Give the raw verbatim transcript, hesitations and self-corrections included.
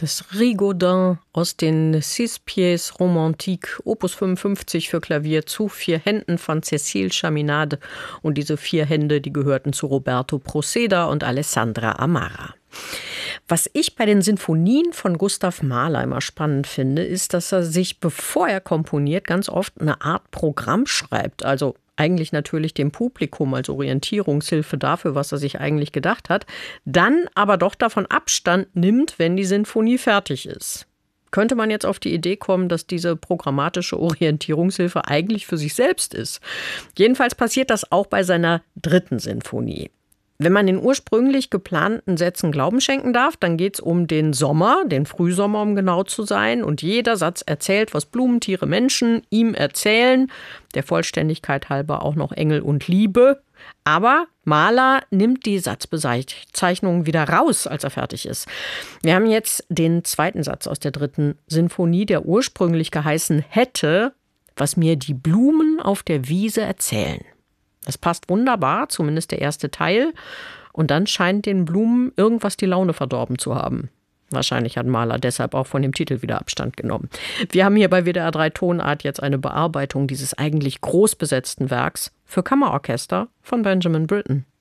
Das Rigaudin aus den Six Pièces Romantiques, Opus fünfundfünfzig für Klavier zu vier Händen von Cécile Chaminade. Und diese vier Hände, die gehörten zu Roberto Proceda und Alessandra Amara. Was ich bei den Sinfonien von Gustav Mahler immer spannend finde, ist, dass er sich, bevor er komponiert, ganz oft eine Art Programm schreibt. Also eigentlich natürlich dem Publikum als Orientierungshilfe dafür, was er sich eigentlich gedacht hat, dann aber doch davon Abstand nimmt, wenn die Sinfonie fertig ist. Könnte man jetzt auf die Idee kommen, dass diese programmatische Orientierungshilfe eigentlich für sich selbst ist. Jedenfalls passiert das auch bei seiner dritten Sinfonie. Wenn man den ursprünglich geplanten Sätzen Glauben schenken darf, dann geht es um den Sommer, den Frühsommer, um genau zu sein. Und jeder Satz erzählt, was Blumen, Tiere, Menschen ihm erzählen. Der Vollständigkeit halber auch noch Engel und Liebe. Aber Mahler nimmt die Satzbezeichnungen wieder raus, als er fertig ist. Wir haben jetzt den zweiten Satz aus der dritten Sinfonie, der ursprünglich geheißen hätte, was mir die Blumen auf der Wiese erzählen. Das passt wunderbar, zumindest der erste Teil. Und dann scheint den Blumen irgendwas die Laune verdorben zu haben. Wahrscheinlich hat Mahler deshalb auch von dem Titel wieder Abstand genommen. Wir haben hier bei W D R drei Tonart jetzt eine Bearbeitung dieses eigentlich groß besetzten Werks für Kammerorchester von Benjamin Britten.